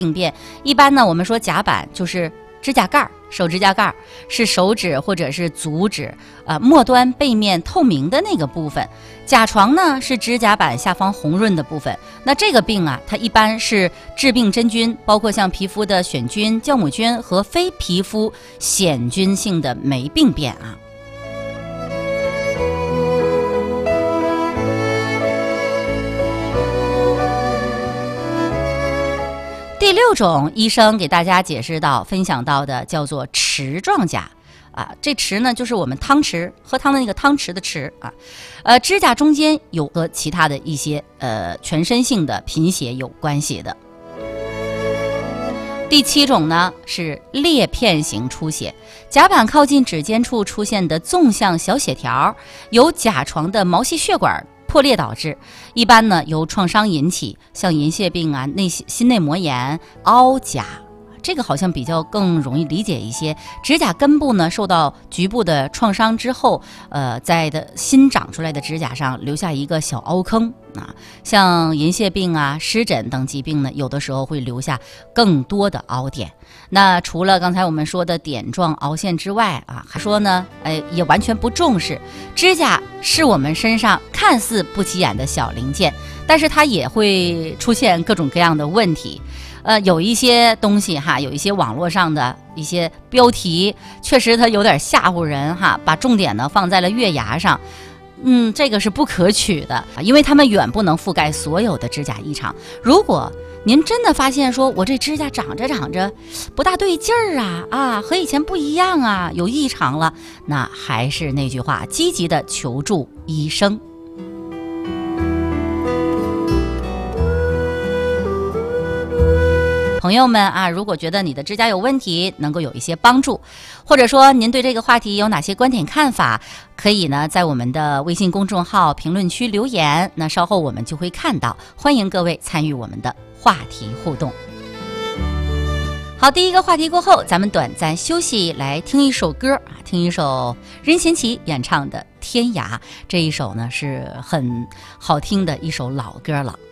病变。一般呢，我们说甲板就是指甲盖，手指甲盖是手指或者是足趾末端背面透明的那个部分，甲床呢是指甲板下方红润的部分。那这个病啊，它一般是致病真菌，包括像皮肤的癣菌、酵母菌和非皮肤癣菌性的霉病变啊。第6种，医生给大家解释到、分享到的叫做匙状甲啊，这匙呢就是我们汤匙喝汤的那个汤匙的匙啊，指甲中间有和其他的一些全身性的贫血有关系的。第7种呢是裂片型出血，甲板靠近指尖处出现的纵向小血条，由甲床的毛细血管破裂导致，一般呢由创伤引起，像银屑病啊、心内膜炎、凹甲，这个好像比较更容易理解一些。指甲根部呢受到局部的创伤之后，在的新长出来的指甲上留下一个小凹坑啊。像银屑病啊、湿疹等疾病呢，有的时候会留下更多的凹点。那除了刚才我们说的点状凹陷之外啊，还说呢，也完全不重视。指甲是我们身上看似不起眼的小零件，但是它也会出现各种各样的问题。有一些东西哈，有一些网络上的一些标题，确实它有点吓唬人哈，把重点呢放在了月牙上。这个是不可取的，因为它们远不能覆盖所有的指甲异常。如果您真的发现说我这指甲长着不大对劲儿啊，和以前不一样啊，有异常了，那还是那句话，积极的求助医生。朋友们啊，如果觉得你的指甲有问题，能够有一些帮助，或者说您对这个话题有哪些观点看法，可以呢在我们的微信公众号评论区留言，那稍后我们就会看到，欢迎各位参与我们的话题互动。好，第一个话题过后，咱们短暂休息，来听一首歌啊，听一首任贤齐演唱的《天涯》，这一首呢是很好听的一首老歌了。